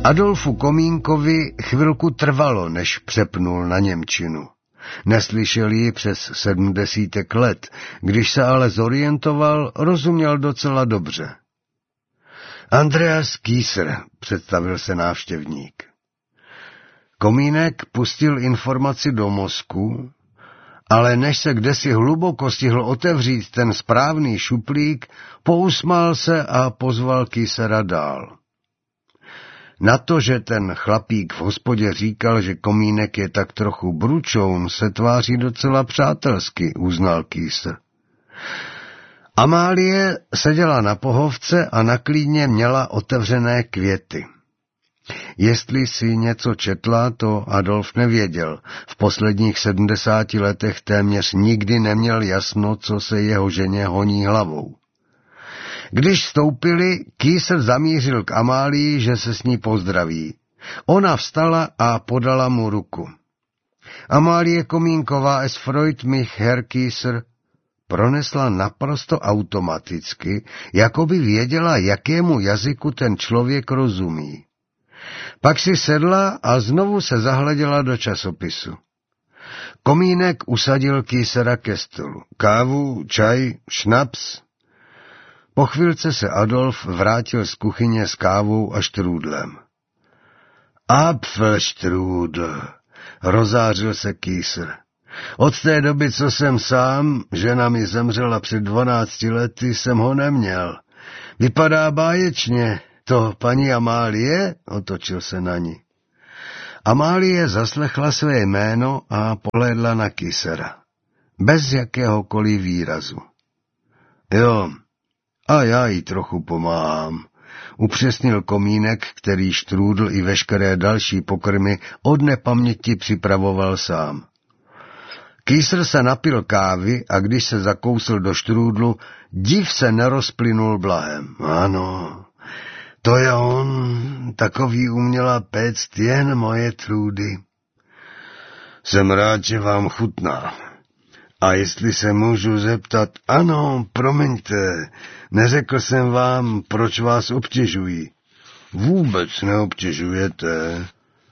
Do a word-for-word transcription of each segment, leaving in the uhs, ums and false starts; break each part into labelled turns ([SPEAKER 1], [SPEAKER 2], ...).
[SPEAKER 1] Adolfu Komínkovi chvilku trvalo, než přepnul na němčinu. Neslyšel ji přes sedmdesítek let, když se ale zorientoval, rozuměl docela dobře. Andreas Kieser, představil se návštěvník. Komínek pustil informaci do mozku, ale než se kdesi hluboko stihl otevřít ten správný šuplík, pousmál se a pozval Kiesera dál. Na to, že ten chlapík v hospodě říkal, že Komínek je tak trochu bručoun, se tváří docela přátelsky, uznal Kieser. Amálie seděla na pohovce a na klíně měla otevřené květy. Jestli si něco četla, to Adolf nevěděl. V posledních sedmdesáti letech téměř nikdy neměl jasno, co se jeho ženě honí hlavou. Když vstoupili, Kieser zamířil k Amálii, že se s ní pozdraví. Ona vstala a podala mu ruku. Amálie Komínková, es freut mich, Herr Kieser, pronesla naprosto automaticky, jako by věděla, jakému jazyku ten člověk rozumí. Pak si sedla a znovu se zahleděla do časopisu. Komínek usadil Kiesera ke stolu. Kávu, čaj, šnaps. Po chvilce se Adolf vrátil z kuchyně s kávou a štrůdlem. Apfelstrudel, rozářil se Kieser. Od té doby, co jsem sám, žena mi zemřela před dvanácti lety, jsem ho neměl. Vypadá báječně. To paní Amálie? Otočil se na ní. Amálie zaslechla své jméno a pohlédla na Kiesera. Bez jakéhokoliv výrazu. Jo, a já jí trochu pomáhám, upřesnil Komínek, který štrůdl i veškeré další pokrmy od nepaměti připravoval sám. Kieser se napil kávy a když se zakousl do štrůdlu, div se nerozplynul blahem. Ano, to je on, takový uměla péct jen moje trůdy. Jsem rád, že vám chutná. A jestli se můžu zeptat, ano, promiňte, neřekl jsem vám, proč vás obtěžují. Vůbec neobtěžujete.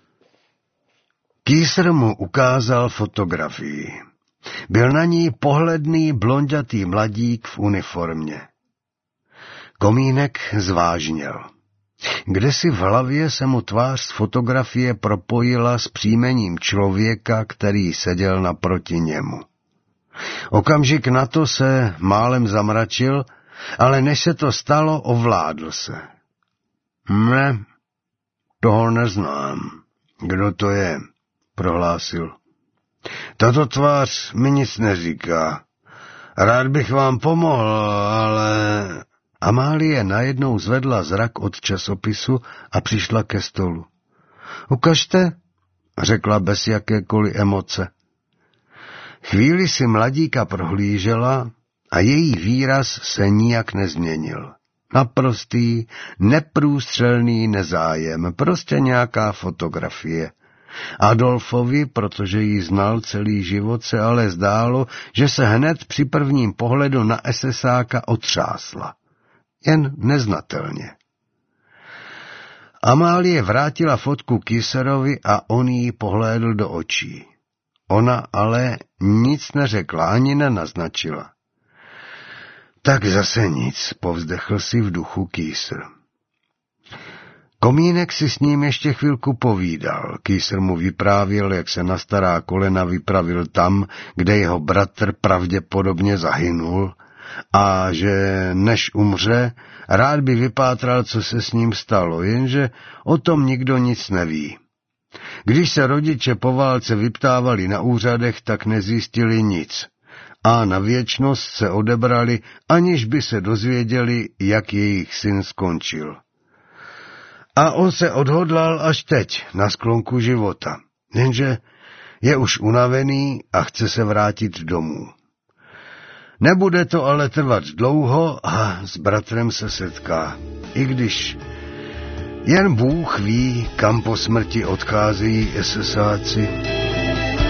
[SPEAKER 1] Kieser mu ukázal fotografii. Byl na ní pohledný blonďatý mladík v uniformě. Komínek zvážněl. Kdesi v hlavě se mu tvář z fotografie propojila s příjmením člověka, který seděl naproti němu. Okamžik na to se málem zamračil, ale než se to stalo, ovládl se. Ne, toho neznám. Kdo to je? Prohlásil. Tato tvář mi nic neříká. Rád bych vám pomohl, ale... Amálie najednou zvedla zrak od časopisu a přišla ke stolu. Ukažte, řekla bez jakékoliv emoce. Chvíli si mladíka prohlížela a její výraz se nijak nezměnil. Naprostý, neprůstřelný nezájem, prostě nějaká fotografie. Adolfovi, protože ji znal celý život, se ale zdálo, že se hned při prvním pohledu na esesáka otřásla. Jen neznatelně. Amálie vrátila fotku Kieserovi a on jí pohlédl do očí. Ona ale nic neřekla, ani nenaznačila. Tak zase nic, povzdechl si v duchu Kieser. Komínek si s ním ještě chvilku povídal. Kieser mu vyprávěl, jak se na stará kolena vypravil tam, kde jeho bratr pravděpodobně zahynul, a že než umře, rád by vypátral, co se s ním stalo, jenže o tom nikdo nic neví. Když se rodiče po válce vyptávali na úřadech, tak nezjistili nic a na věčnost se odebrali, aniž by se dozvěděli, jak jejich syn skončil. A on se odhodlal až teď, na sklonku života, jenže je už unavený a chce se vrátit domů. Nebude to ale trvat dlouho a s bratrem se setká, i když jen Bůh ví, kam po smrti odcházejí esesáci.